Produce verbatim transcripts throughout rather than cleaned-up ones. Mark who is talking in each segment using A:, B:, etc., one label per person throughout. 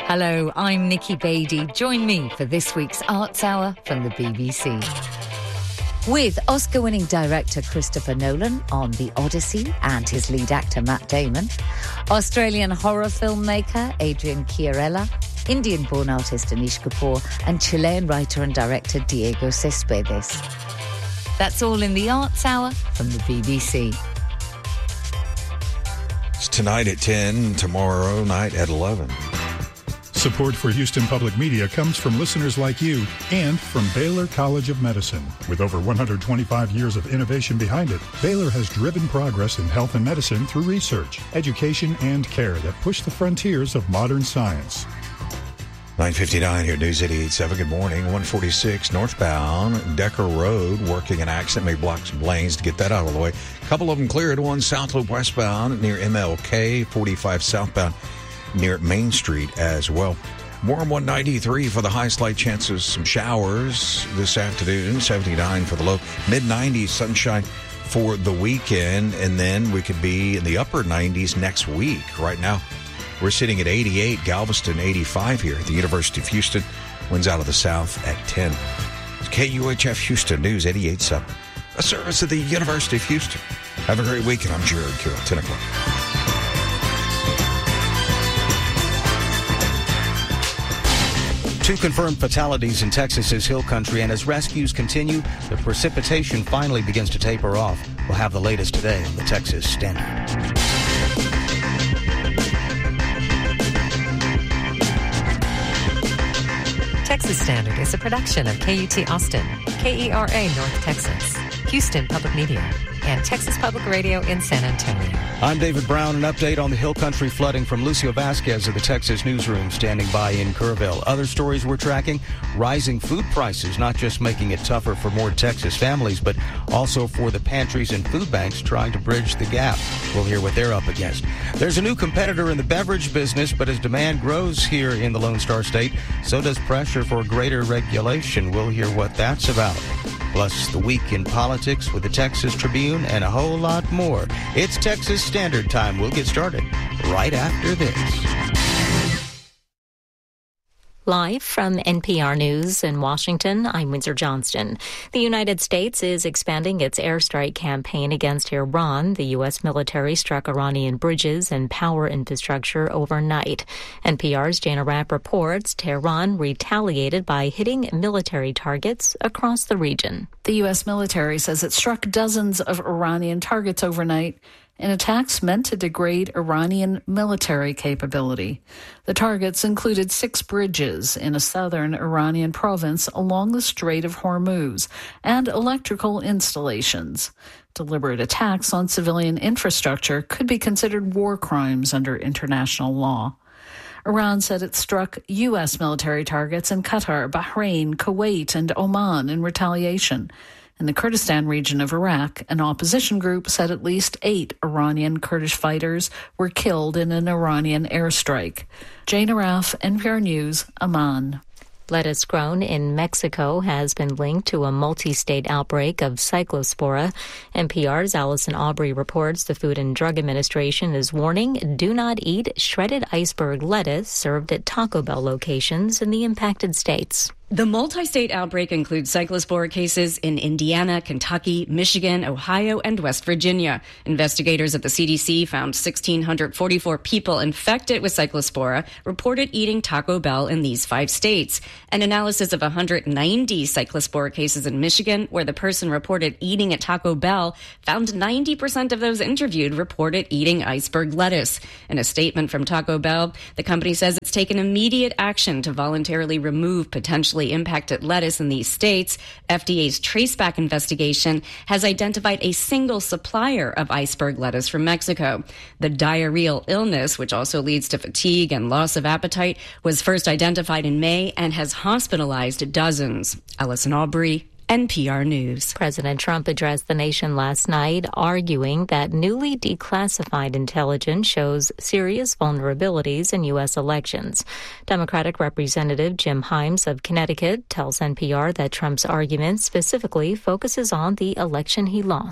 A: Hello, I'm Nikki Beattie. Join me for this week's Arts Hour from the B B C. With Oscar-winning director Christopher Nolan on The Odyssey and his lead actor Matt Damon, Australian horror filmmaker Adrian Chiarella, Indian-born artist Anish Kapoor and Chilean writer and director Diego Cespedes. That's all in the Arts Hour from the B B C.
B: It's tonight at ten, tomorrow night at eleven.
C: Support for Houston Public Media comes from listeners like you and from Baylor College of Medicine. With over one hundred twenty-five years of innovation behind it, Baylor has driven progress in health and medicine through research, education, and care that push the frontiers of modern science.
B: nine fifty-nine here, News eighty-eight point seven. Good morning. one forty-six northbound, Decker Road, working an accident, may block some lanes to get that out of the way. A couple of them cleared. One South Loop westbound near M L K, forty-five southbound near Main Street as well. Warm one ninety-three for the high, slight chances some showers this afternoon, seventy-nine for the low, mid nineties sunshine for the weekend, and then we could be in the upper nineties next week. Right now, we're sitting at eighty-eight, Galveston eighty-five here at the University of Houston. Winds out of the south at ten. It's K U H F Houston News eighty-eight point seven, a service of the University of Houston. Have a great weekend. I'm Jared Carroll, ten o'clock.
D: Two confirmed fatalities in Texas's Hill Country, and as rescues continue, the precipitation finally begins to taper off. We'll have the latest today on the Texas Standard.
E: Texas Standard is a production of K U T Austin, K E R A North Texas, Houston Public Media, and Texas Public Radio in San Antonio.
D: I'm David Brown. An update on the Hill Country flooding from Lucio Vasquez of the Texas Newsroom, standing by in Kerrville. Other stories we're tracking: rising food prices, not just making it tougher for more Texas families, but also for the pantries and food banks trying to bridge the gap. We'll hear what they're up against. There's a new competitor in the beverage business, but as demand grows here in the Lone Star State, so does pressure for greater regulation. We'll hear what that's about. Plus, the week in politics with the Texas Tribune and a whole lot more. It's Texas Standard Time. We'll get started right after this.
F: Live from N P R News in Washington, I'm Windsor Johnston. The United States is expanding its airstrike campaign against Iran. The U S military struck Iranian bridges and power infrastructure overnight. N P R's Jana Rapp reports Tehran retaliated by hitting military targets across the region.
G: The U S military says it struck dozens of Iranian targets overnight in attacks meant to degrade Iranian military capability. The targets included six bridges in a southern Iranian province along the Strait of Hormuz and electrical installations. Deliberate attacks on civilian infrastructure could be considered war crimes under international law. Iran said it struck U S military targets in Qatar, Bahrain, Kuwait, and Oman in retaliation. In the Kurdistan region of Iraq, an opposition group said at least eight Iranian Kurdish fighters were killed in an Iranian airstrike. Jana Raff, N P R News, Amman.
F: Lettuce grown in Mexico has been linked to a multi-state outbreak of cyclospora. N P R's Allison Aubrey reports the Food and Drug Administration is warning do not eat shredded iceberg lettuce served at Taco Bell locations in the impacted states.
H: The multi-state outbreak includes cyclospora cases in Indiana, Kentucky, Michigan, Ohio, and West Virginia. Investigators at the C D C found one thousand six hundred forty-four people infected with cyclospora reported eating Taco Bell in these five states. An analysis of one hundred ninety cyclospora cases in Michigan, where the person reported eating at Taco Bell, found ninety percent of those interviewed reported eating iceberg lettuce. In a statement from Taco Bell, the company says it's taken immediate action to voluntarily remove potentially impacted lettuce in these states. F D A's traceback investigation has identified a single supplier of iceberg lettuce from Mexico. The diarrheal illness, which also leads to fatigue and loss of appetite, was first identified in May and has hospitalized dozens. Allison Aubrey, N P R News.
F: President Trump addressed the nation last night, arguing that newly declassified intelligence shows serious vulnerabilities in U S elections. Democratic Representative Jim Himes of Connecticut tells N P R that Trump's argument specifically focuses on the election he lost.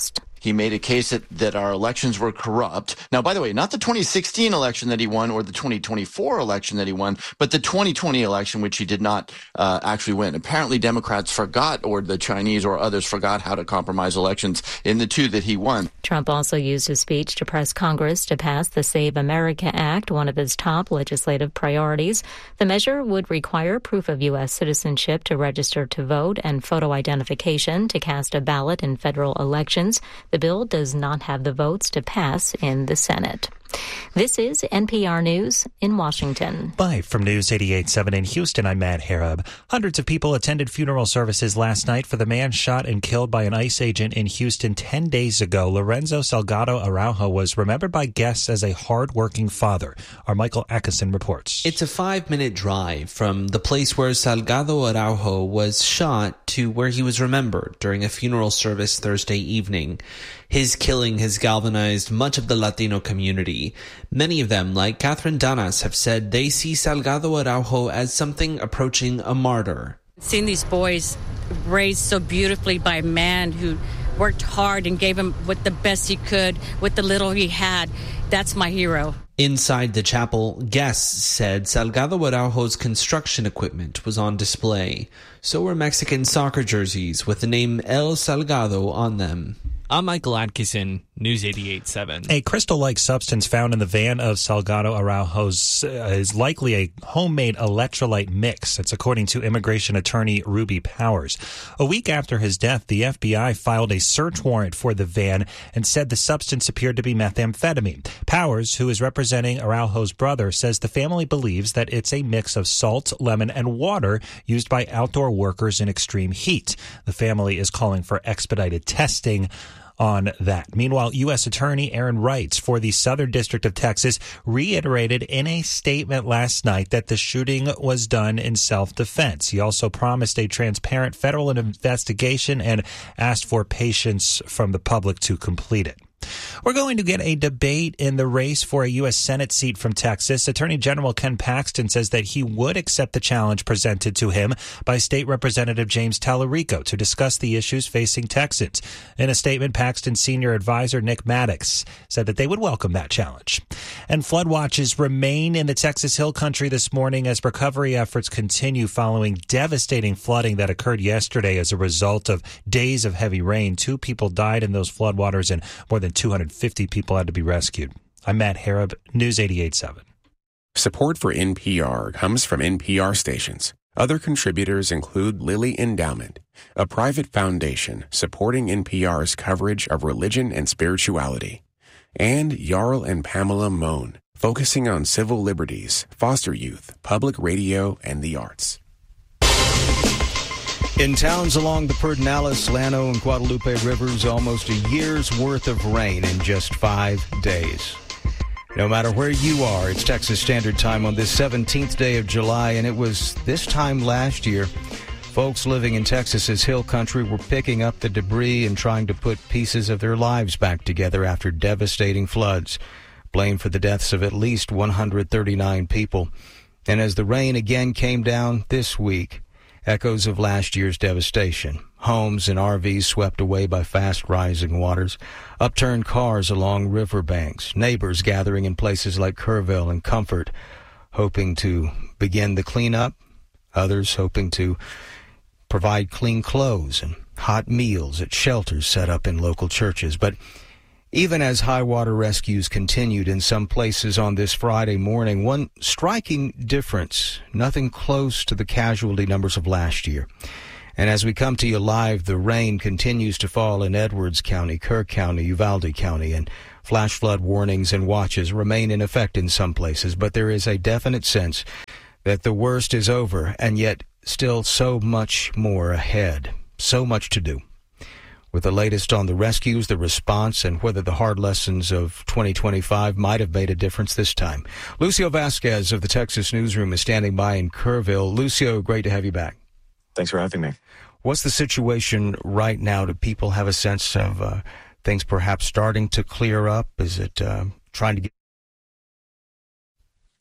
I: He made a case that, that our elections were corrupt. Now, by the way, not the twenty sixteen election that he won or the twenty twenty-four election that he won, but the twenty twenty election, which he did not uh, actually win. Apparently, Democrats forgot, or the Chinese or others forgot how to compromise elections in the two that he won.
F: Trump also used his speech to press Congress to pass the Save America Act, one of his top legislative priorities. The measure would require proof of U S citizenship to register to vote and photo identification to cast a ballot in federal elections. The bill does not have the votes to pass in the Senate. This is N P R News in Washington.
J: Live from News eighty-eight point seven in Houston, I'm Matt Harab. Hundreds of people attended funeral services last night for the man shot and killed by an ICE agent in Houston ten days ago. Lorenzo Salgado Araujo was remembered by guests as a hard-working father. Our Michael Atkinson reports.
K: It's a five-minute drive from the place where Salgado Araujo was shot to where he was remembered during a funeral service Thursday evening. His killing has galvanized much of the Latino community. Many of them, like Catherine Danas, have said they see Salgado Araujo as something approaching a martyr.
L: Seeing these boys raised so beautifully by a man who worked hard and gave him what the best he could with the little he had, that's my hero.
K: Inside the chapel, guests said Salgado Araujo's construction equipment was on display. So were Mexican soccer jerseys with the name El Salgado on them.
M: I'm Michael Atkinson, News eighty-eight point seven.
J: A crystal-like substance found in the van of Salgado Araujo's uh, is likely a homemade electrolyte mix. It's according to immigration attorney Ruby Powers. A week after his death, the F B I filed a search warrant for the van and said the substance appeared to be methamphetamine. Powers, who is representing Araujo's brother, says the family believes that it's a mix of salt, lemon, and water used by outdoor workers in extreme heat. The family is calling for expedited testing on that. Meanwhile, U S Attorney Aaron Reitz for the Southern District of Texas reiterated in a statement last night that the shooting was done in self-defense. He also promised a transparent federal investigation and asked for patience from the public to complete it. We're going to get a debate in the race for a U S Senate seat from Texas. Attorney General Ken Paxton says that he would accept the challenge presented to him by State Representative James Tallarico to discuss the issues facing Texans. In a statement, Paxton's senior advisor Nick Maddox said that they would welcome that challenge. And flood watches remain in the Texas Hill Country this morning as recovery efforts continue following devastating flooding that occurred yesterday as a result of days of heavy rain. Two people died in those floodwaters and more than two hundred fifty people had to be rescued. I'm Matt Harab, News eighty-eight point seven.
N: Support for N P R comes from N P R stations. Other contributors include Lilly Endowment, a private foundation supporting N P R's coverage of religion and spirituality, and Jarl and Pamela Mohn, focusing on civil liberties, foster youth, public radio, and the arts.
D: In towns along the Pedernales, Llano, and Guadalupe rivers, almost a year's worth of rain in just five days. No matter where you are, it's Texas Standard Time on this seventeenth day of July, and it was this time last year. Folks living in Texas's Hill Country were picking up the debris and trying to put pieces of their lives back together after devastating floods, blamed for the deaths of at least one hundred thirty-nine people. And as the rain again came down this week, echoes of last year's devastation. Homes and R Vs swept away by fast-rising waters, upturned cars along riverbanks, neighbors gathering in places like Kerrville and Comfort, hoping to begin the cleanup, others hoping to provide clean clothes and hot meals at shelters set up in local churches. But even as high water rescues continued in some places on this Friday morning, one striking difference, nothing close to the casualty numbers of last year. And as we come to you live, the rain continues to fall in Edwards County, Kirk County, Uvalde County, and flash flood warnings and watches remain in effect in some places. But there is a definite sense that the worst is over, and yet still so much more ahead, so much to do. With the latest on the rescues, the response, and whether the hard lessons of twenty twenty-five might have made a difference this time. Lucio Vasquez of the Texas Newsroom is standing by in Kerrville. Lucio, great to have you back.
O: Thanks for having me.
D: What's the situation right now? Do people have a sense of uh, things perhaps starting to clear up? Is it uh, trying to get...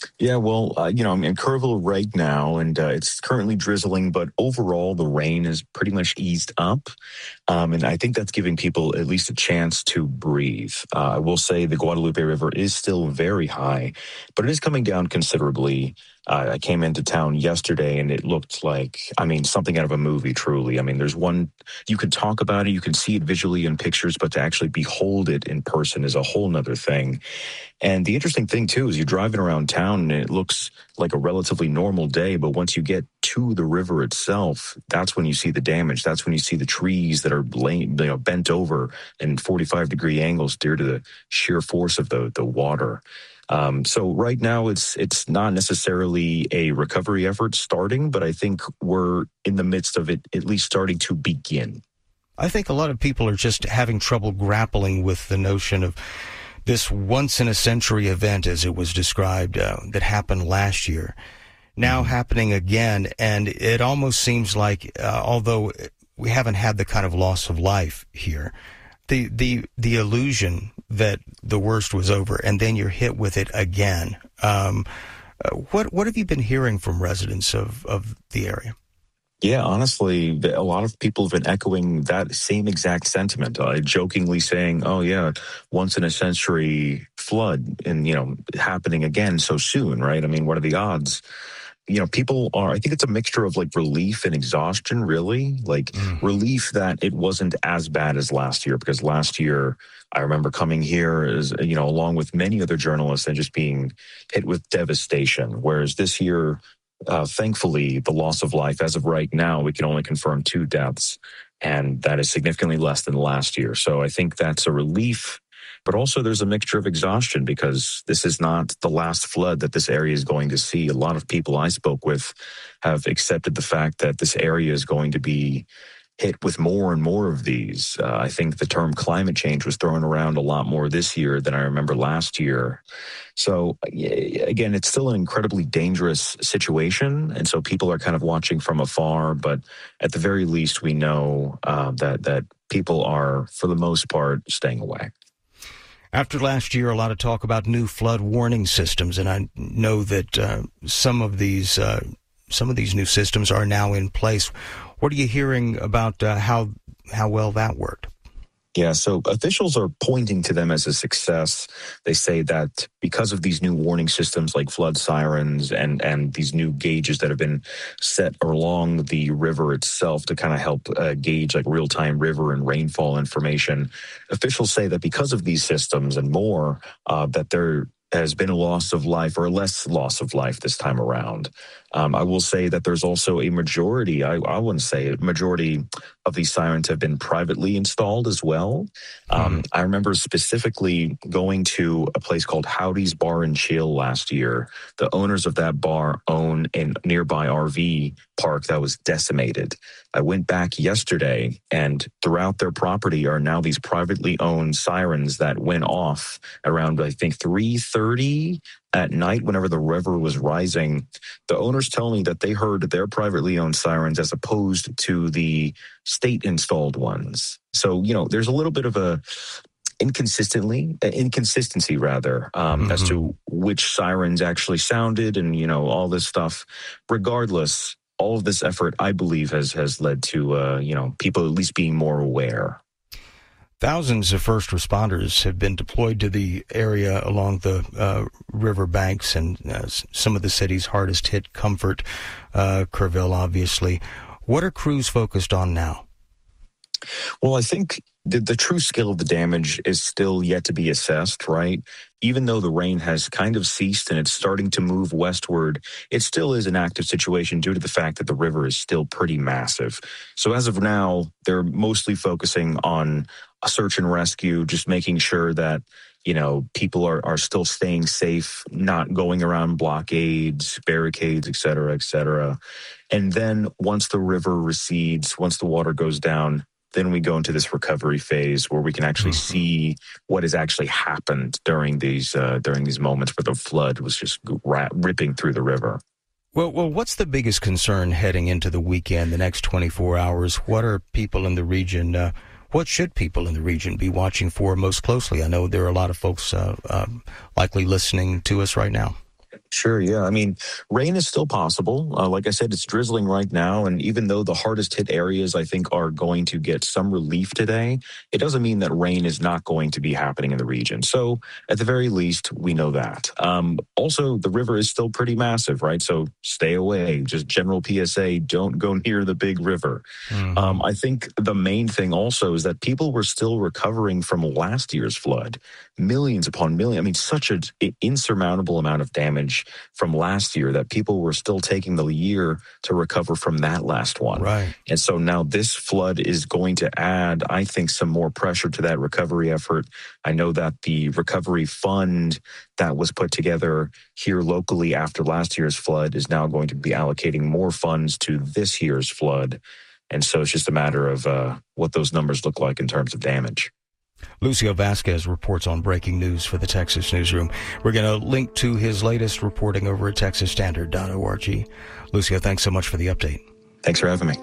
O: Yeah, well, uh, you know, I'm in Kerrville right now, and uh, it's currently drizzling, but overall the rain has pretty much eased up. Um, and I think that's giving people at least a chance to breathe. Uh, I will say the Guadalupe River is still very high, but it is coming down considerably. Uh, I came into town yesterday and it looked like, I mean, something out of a movie, truly. I mean, there's one, you can talk about it, you can see it visually in pictures, but to actually behold it in person is a whole nother thing. And the interesting thing, too, is you're driving around town and it looks like a relatively normal day, but once you get to the river itself, that's when you see the damage. That's when you see the trees that are laying, you know, bent over in forty-five degree angles due to the sheer force of the, the water. Um, so right now it's it's not necessarily a recovery effort starting, but I think we're in the midst of it at least starting to begin.
D: I think a lot of people are just having trouble grappling with the notion of this once-in-a-century event, as it was described, uh, that happened last year, now happening again. And it almost seems like, uh, although we haven't had the kind of loss of life here, the, the, the illusion that the worst was over, and then you're hit with it again. Um, uh, what, what have you been hearing from residents of, of the area?
O: Yeah, honestly, a lot of people have been echoing that same exact sentiment, uh, jokingly saying, oh, yeah, once in a century flood and, you know, happening again so soon, right? I mean, what are the odds? You know, people are, I think it's a mixture of like relief and exhaustion, really. Like mm. relief that it wasn't as bad as last year, because last year I remember coming here as, you know, along with many other journalists and just being hit with devastation. Whereas this year, Uh, thankfully, the loss of life, as of right now, we can only confirm two deaths, and that is significantly less than last year. So I think that's a relief, but also there's a mixture of exhaustion because this is not the last flood that this area is going to see. A lot of people I spoke with have accepted the fact that this area is going to be hit with more and more of these. Uh, I think the term climate change was thrown around a lot more this year than I remember last year. So again, it's still an incredibly dangerous situation. And so people are kind of watching from afar, but at the very least, we know uh, that, that people are, for the most part, staying away.
D: After last year, a lot of talk about new flood warning systems, and I know that uh, some of these uh, some of these new systems are now in place. What are you hearing about uh, how how well that worked?
O: Yeah, so officials are pointing to them as a success. They say that because of these new warning systems like flood sirens and, and these new gauges that have been set along the river itself to kind of help uh, gauge like real-time river and rainfall information, officials say that because of these systems and more, uh, that there has been a loss of life or less loss of life this time around. Um, I will say that there's also a majority, I, I wouldn't say a majority of these sirens have been privately installed as well. Um, mm. I remember specifically going to a place called Howdy's Bar and Chill last year. The owners of that bar own a nearby R V park that was decimated. I went back yesterday, and throughout their property are now these privately owned sirens that went off around, I think, three thirty at night whenever the river was rising. The owners tell me that they heard their privately owned sirens as opposed to the state installed ones. So, you know, there's a little bit of a inconsistently, inconsistency rather, um, mm-hmm. as to which sirens actually sounded and, you know, all this stuff. Regardless, all of this effort, I believe, has, has led to, uh, you know, people at least being more aware.
D: Thousands of first responders have been deployed to the area along the uh, river banks and uh, some of the city's hardest hit, Comfort, uh, Kerrville, obviously. What are crews focused on now?
O: Well, I think the, the true scale of the damage is still yet to be assessed, right? Even though the rain has kind of ceased and it's starting to move westward, it still is an active situation due to the fact that the river is still pretty massive. So as of now, they're mostly focusing on a search and rescue, just making sure that, you know, people are, are still staying safe, not going around blockades, barricades, et cetera, et cetera. And then once the river recedes, once the water goes down, then we go into this recovery phase where we can actually mm-hmm. see what has actually happened during these uh, during these moments where the flood was just ra- ripping through the river.
D: Well, well, what's the biggest concern heading into the weekend, the next twenty-four hours? What are people in the region, uh, what should people in the region be watching for most closely? I know there are a lot of folks uh, uh, likely listening to us right now.
O: Sure, yeah. I mean, rain is still possible. Uh, like I said, it's drizzling right now. And even though the hardest hit areas, I think, are going to get some relief today, it doesn't mean that rain is not going to be happening in the region. So at the very least, we know that. Um, also, the river is still pretty massive, right? So stay away. Just general P S A, don't go near the big river. Mm-hmm. Um, I think the main thing also is that people were still recovering from last year's flood. Millions upon millions. I mean, such an insurmountable amount of damage from last year that people were still taking the year to recover from that last one.
D: Right.
O: And so now this flood is going to add, I think, some more pressure to that recovery effort. I know that the recovery fund that was put together here locally after last year's flood is now going to be allocating more funds to this year's flood. And so it's just a matter of uh, what those numbers look like in terms of damage.
D: Lucio Vasquez reports on breaking news for the Texas Newsroom. We're going to link to his latest reporting over at texas standard dot org. Lucio, thanks so much for the update.
O: Thanks for having me.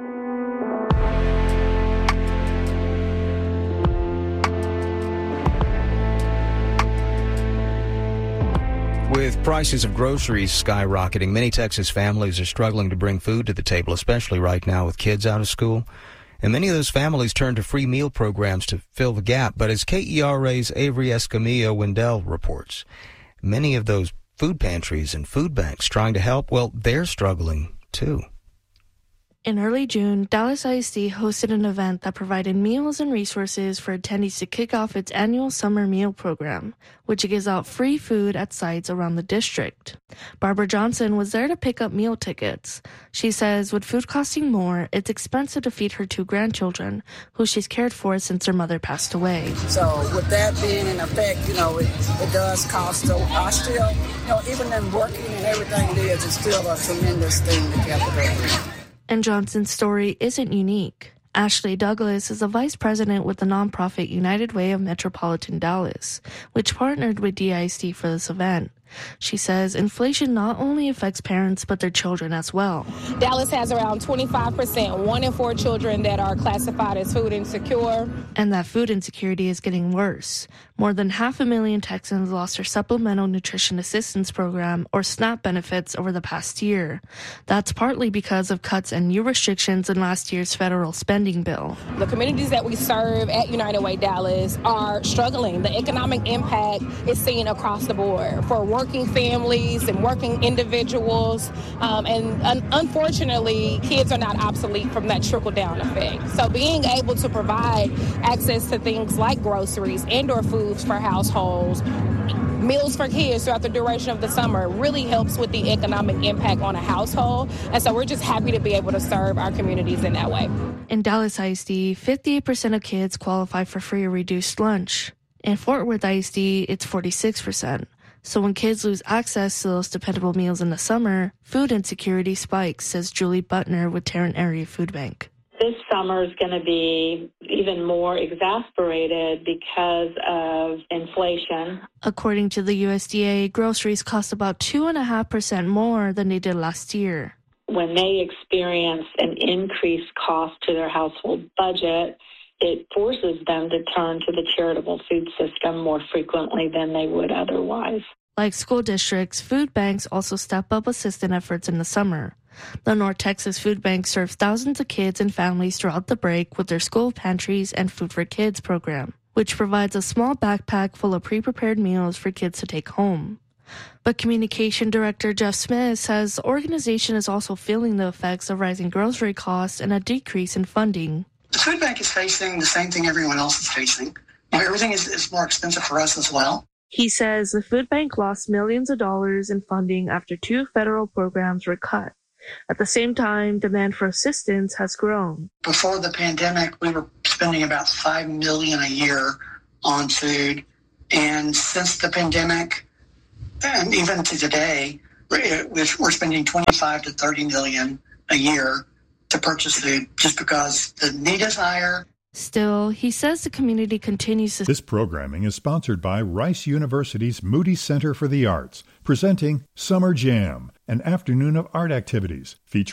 D: With prices of groceries skyrocketing, many Texas families are struggling to bring food to the table, especially right now with kids out of school. And many of those families turn to free meal programs to fill the gap. But as K E R A's Avery Escamilla Wendell reports, many of those food pantries and food banks trying to help, well, they're struggling too.
P: In early June, Dallas I S D hosted an event that provided meals and resources for attendees to kick off its annual summer meal program, which gives out free food at sites around the district. Barbara Johnson was there to pick up meal tickets. She says with food costing more, it's expensive to feed her two grandchildren, who she's cared for since her mother passed away.
Q: So with that being in effect, you know, it, it does cost. So I still, you know, even in working and everything it is, it's still a tremendous thing to get to do.
P: And Johnson's story isn't unique. Ashley Douglas is a vice president with the nonprofit United Way of Metropolitan Dallas, which partnered with D I S D for this event. She says inflation not only affects parents, but their children as well.
R: Dallas has around twenty-five percent, one in four children that are classified as food insecure.
P: And that food insecurity is getting worse. More than half a million Texans lost their Supplemental Nutrition Assistance Program, or SNAP, benefits over the past year. That's partly because of cuts and new restrictions in last year's federal spending bill.
R: The communities that we serve at United Way Dallas are struggling. The economic impact is seen across the board for working families and working individuals. Um, and un- unfortunately, kids are not obsolete from that trickle-down effect. So being able to provide access to things like groceries and or food for households, meals for kids throughout the duration of the summer really helps with the economic impact on a household. And so we're just happy to be able to serve our communities in that way.
P: In Dallas I S D, fifty-eight percent of kids qualify for free or reduced lunch. In Fort Worth I S D, it's forty-six percent. So when kids lose access to those dependable meals in the summer, food insecurity spikes, says Julie Butner with Tarrant Area Food Bank.
S: This summer is going to be even more exacerbated because of inflation.
P: According to the U S D A, groceries cost about two point five percent more than they did last year.
S: When they experience an increased cost to their household budget, it forces them to turn to the charitable food system more frequently than they would otherwise.
P: Like school districts, food banks also step up assistance efforts in the summer. The North Texas Food Bank serves thousands of kids and families throughout the break with their school pantries and Food for Kids program, which provides a small backpack full of pre-prepared meals for kids to take home. But Communication Director Jeff Smith says the organization is also feeling the effects of rising grocery costs and a decrease in funding.
T: The food bank is facing the same thing everyone else is facing. You know, everything is, is more expensive for us as well.
P: He says the food bank lost millions of dollars in funding after two federal programs were cut. At the same time, demand for assistance has grown.
T: Before the pandemic, we were spending about five million dollars a year on food. And since the pandemic, and even to today, we're spending twenty-five to thirty million dollars a year to purchase food just because the need is higher.
P: Still, he says the community continues to...
C: This programming is sponsored by Rice University's Moody Center for the Arts, presenting Summer Jam, an afternoon of art activities featuring